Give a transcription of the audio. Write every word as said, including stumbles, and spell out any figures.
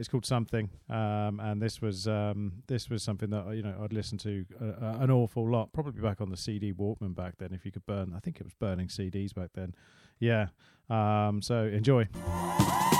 It's called Something, um, and this was um, this was something that you know I'd listen to uh, uh, an awful lot. Probably back on the C D Walkman back then, if you could burn. I think it was burning C Ds back then. Yeah. Um, so enjoy.